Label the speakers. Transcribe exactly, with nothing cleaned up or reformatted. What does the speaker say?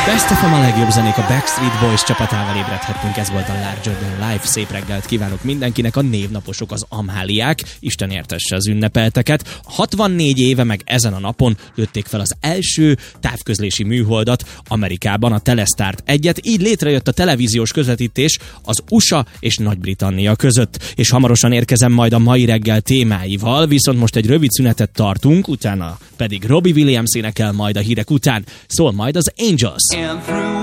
Speaker 1: Best of a legjobb zenék a Backstreet Boys csapatával ébredhettünk, ez volt a Larger Than Life. Szép reggelt kívánok mindenkinek, a névnaposok, az Amáliák, Isten értesse az ünnepelteket. hatvannégy éve meg ezen a napon lőtték fel az első távközlési műholdat Amerikában, a Telestart egyet, így létrejött a televíziós közvetítés az u es á és Nagy-Britannia között. És hamarosan érkezem majd a mai reggel témáival, viszont most egy rövid szünetet tartunk, utána pedig Robbie Williams énekel majd a hírek után, szól majd az Angels.